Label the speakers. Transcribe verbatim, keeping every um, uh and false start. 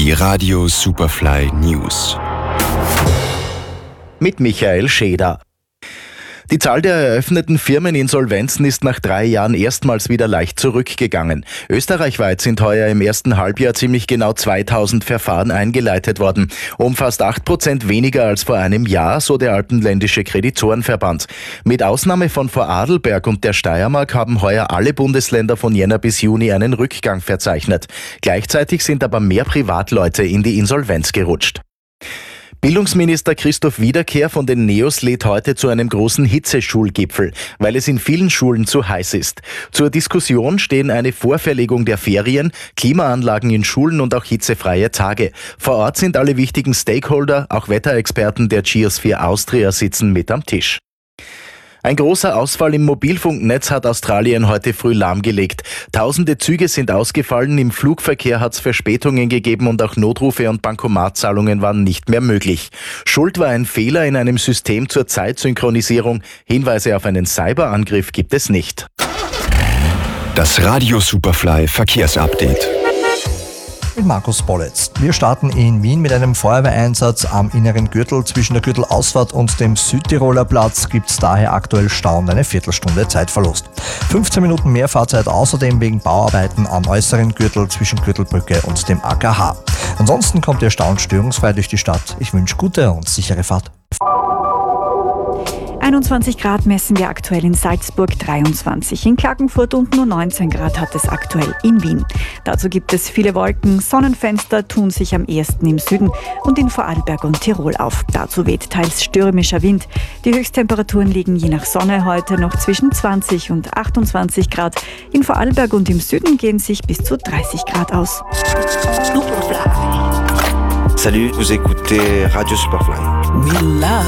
Speaker 1: Die Radio Superfly News.
Speaker 2: Mit Michael Scheder. Die Zahl der eröffneten Firmeninsolvenzen ist nach drei Jahren erstmals wieder leicht zurückgegangen. Österreichweit sind heuer im ersten Halbjahr ziemlich genau zweitausend Verfahren eingeleitet worden. Um fast acht Prozent weniger als vor einem Jahr, so der Alpenländische Kreditorenverband. Mit Ausnahme von Vorarlberg und der Steiermark haben heuer alle Bundesländer von Jänner bis Juni einen Rückgang verzeichnet. Gleichzeitig sind aber mehr Privatleute in die Insolvenz gerutscht. Bildungsminister Christoph Wiederkehr von den NEOS lädt heute zu einem großen Hitzeschulgipfel, weil es in vielen Schulen zu heiß ist. Zur Diskussion stehen eine Vorverlegung der Ferien, Klimaanlagen in Schulen und auch hitzefreie Tage. Vor Ort sind alle wichtigen Stakeholder, auch Wetterexperten der Geosphere Austria sitzen mit am Tisch. Ein großer Ausfall im Mobilfunknetz hat Australien heute früh lahmgelegt. Tausende Züge sind ausgefallen, im Flugverkehr hat es Verspätungen gegeben und auch Notrufe und Bankomatzahlungen waren nicht mehr möglich. Schuld war ein Fehler in einem System zur Zeitsynchronisierung. Hinweise auf einen Cyberangriff gibt es nicht.
Speaker 1: Das Radio Superfly Verkehrsupdate.
Speaker 3: Mit Markus Bollitz. Wir starten in Wien mit einem Feuerwehreinsatz am inneren Gürtel. Zwischen der Gürtelausfahrt und dem Südtiroler Platz gibt es daher aktuell Stau und eine Viertelstunde Zeitverlust. fünfzehn Minuten mehr Fahrzeit außerdem wegen Bauarbeiten am äußeren Gürtel zwischen Gürtelbrücke und dem A K H. Ansonsten kommt Ihr Stau störungsfrei durch die Stadt. Ich wünsche gute und sichere Fahrt.
Speaker 4: einundzwanzig Grad messen wir aktuell in Salzburg, dreiundzwanzig. In Klagenfurt und nur neunzehn Grad hat es aktuell in Wien. Dazu gibt es viele Wolken. Sonnenfenster tun sich am ehesten im Süden und in Vorarlberg und Tirol auf. Dazu weht teils stürmischer Wind. Die Höchsttemperaturen liegen je nach Sonne heute noch zwischen zwanzig und achtundzwanzig Grad. In Vorarlberg und im Süden gehen sich bis zu dreißig Grad aus.
Speaker 5: Salut, vous écoutez Radio Superfly.
Speaker 6: We love